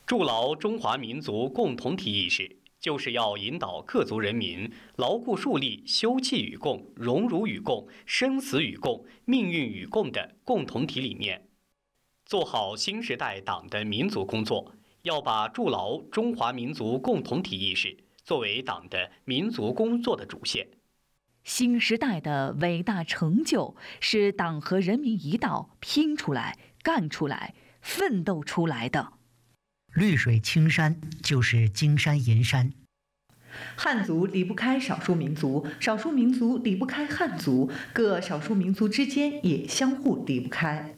筑牢中华民族共同体意识，就是要引导各族人民牢固树立休戚与共、荣辱与共、生死与共、命运与共的共同体理念，做好新时代党的民族工作。要把筑牢中华民族共同体意识作为党的民族工作的主线。 新时代的伟大成就是党和人民一道拼出来、干出来、奋斗出来的。 绿水青山就是金山银山。 汉族离不开少数民族，少数民族离不开汉族，各少数民族之间也相互离不开。